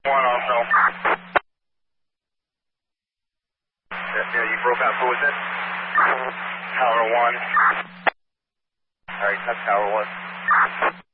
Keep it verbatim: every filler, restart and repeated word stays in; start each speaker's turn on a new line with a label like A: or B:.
A: One also. Yeah, yeah, you broke out. Who was it? Tower one. Alright, that's Tower one.